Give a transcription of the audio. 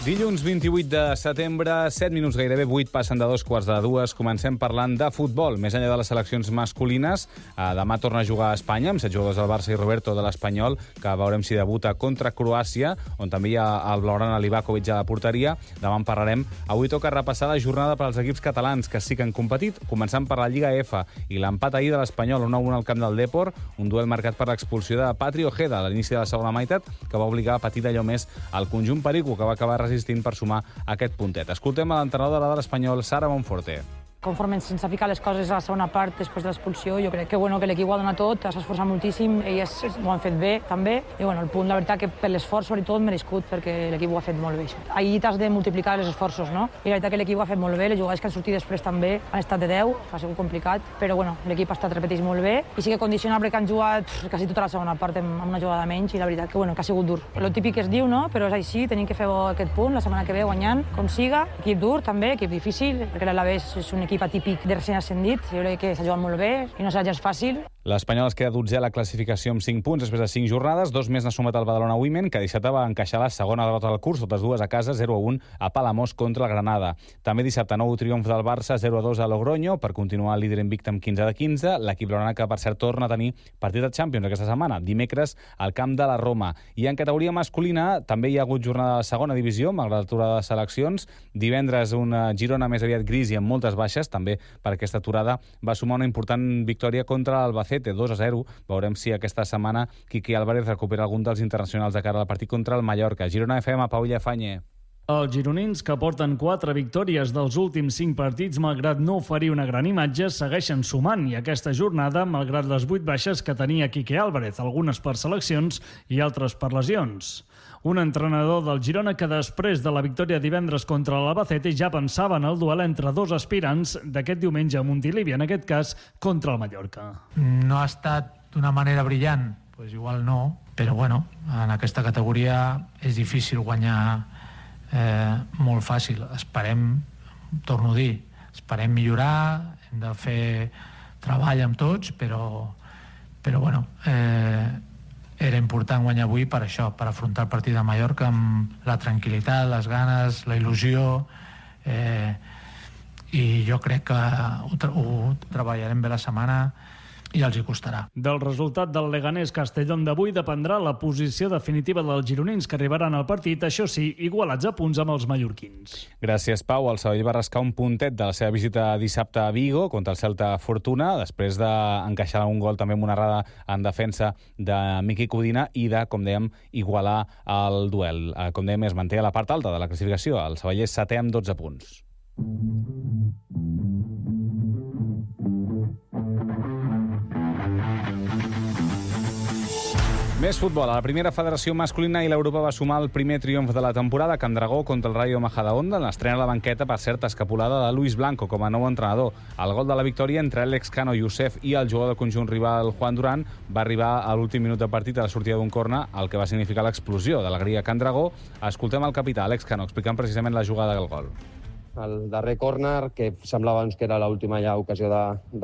Dilluns 28 de setembre, 7 minuts gairebé, 8 passen de 2:15. Comencem parlant de futbol. Més enllà de les seleccions masculines, demà torna a jugar a Espanya, amb 7 jugadors del Barça i Roberto de l'Espanyol, que veurem si debuta contra Croàcia, on també hi ha el blaugrana Livakovic a la porteria. Demà en parlarem. Avui toca repassar la jornada per als equips catalans que sí que han competit, començant per la Lliga F i l'empat ahir de l'Espanyol 1-1 al camp del Depor, un duel marcat per l'expulsió de Patri Ojeda a l'inici de la segona meitat, que va obligar a patir d'allò més al conjunt perico, que va acabar resistint per sumar aquest puntet. Escoltem a l'entrenadora de l'Espanyol, Sara Monforte. Conforme sense ficar les coses a la segona part, després de l'expulsió, jo crec que l'equip ho ha donat tot, s'ha esforçat moltíssim, ells ho han fet bé, també, i el punt, la veritat, que per l'esforç, sobretot, merescut, perquè l'equip ho ha fet molt bé. Ahir t'has de multiplicar els esforços, no? I la veritat que l'equip ho ha fet molt bé, les jugades que han sortit després també han estat de 10, ha sigut complicat, però l'equip ha estat repetint molt bé, i sí que condiciona perquè han jugat quasi tota la segona part amb una jugada menys, i la veritat que ha sigut dur. El típic que es diu, no? Però és així, tenim que fer aquest punt, la setmana que ve guanyant, com siga. Equip dur, també, equip difícil, perquè l'Alavés és un equip atípic de recent ascendit. Jo crec que s'ha jugat molt bé i no serà gens fàcil. L'Espanyol es queda 12è a la classificació amb 5 punts després de 5 jornades. 2 més n'ha sumat el Badalona Women, que dissabte va encaixar la segona derrota del curs, totes dues a casa, 0-1 a Palamós contra el Granada. També dissabte nou triomf del Barça, 0-2 a Logroño, per continuar el líder invicte amb 15 de 15. L'equip blaugrana, que per cert torna a tenir partit de Champions aquesta setmana, dimecres al camp de la Roma. I en categoria masculina també hi ha hagut jornada de la segona divisió, malgrat l'aturada de seleccions. Divendres una Girona més aviat gris i amb moltes baixes, també per aquesta aturada va sumar una important victòria contra l'Albacete, 2-0. Veurem si aquesta setmana Quique Álvarez recupera algun dels internacionals de cara al partit contra el Mallorca. Girona FM, Pau Llafañe. Els gironins, que porten 4 victòries dels últims 5 partits, malgrat no oferir una gran imatge, segueixen sumant, i aquesta jornada, malgrat les 8 baixes que tenia Quique Álvarez, algunes per seleccions i altres per lesions. Un entrenador del Girona que després de la victòria divendres contra l'Albacete ja pensava en el duel entre dos aspirants d'aquest diumenge a Montilivi, en aquest cas contra el Mallorca. No ha estat d'una manera brillant, doncs igual no, però en aquesta categoria és difícil guanyar molt fàcil. Esperem, torno a dir, esperem millorar, hem de fer treball amb tots, però era important guanyar avui per això, per afrontar el partit de Mallorca amb la tranquil·litat, les ganes, la il·lusió, i jo crec que ho treballarem bé la setmana i els hi costarà. Del resultat del Leganés Castellón d'avui dependrà la posició definitiva dels gironins, que arribaran al partit, això sí, igualats a punts amb els mallorquins. Gràcies, Pau. El Sabadell va rascar un puntet de la seva visita dissabte a Vigo contra el Celta Fortuna, després d'encaixar un gol també amb una errada en defensa de Miqui Codina i de, com dèiem, igualar el duel. Com dèiem, es manté a la part alta de la classificació. El Sabadell és 7è amb 12 punts. Més futbol. A la primera federació masculina i l'Europa va sumar el primer triomf de la temporada a Can Dragó contra el Rayo Majadahonda en l'estrena a la banqueta, per cert, escapulada de Luis Blanco com a nou entrenador. El gol de la victòria entre Alex Cano Youssef i el jugador del conjunt rival Juan Durán va arribar a l'últim minut de partit a la sortida d'un corna, el que va significar l'explosió d'alegria a Can Dragó. Escoltem el capità, Alex Cano, explicant precisament la jugada del gol. El darrer córner, que semblava que era l'última ocasió de